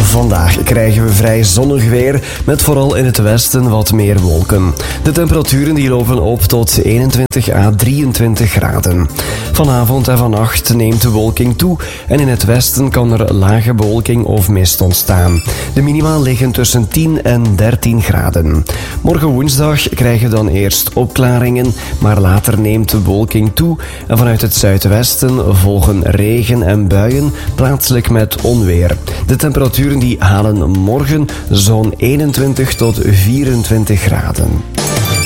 Vandaag krijgen we vrij zonnig weer, met vooral in het westen wat meer wolken. De temperaturen die lopen op tot 21 à 23 graden. Vanavond en vannacht neemt de wolking toe en in het westen kan er lage bewolking of mist ontstaan. De minima liggen tussen 10 en 13 graden. Morgen woensdag krijgen we dan eerst opklaringen, maar later neemt de wolking toe en vanuit het zuidwesten volgen regen en buien, plaatselijk met onweer. De temperaturen die halen morgen zo'n 21 tot 24 graden.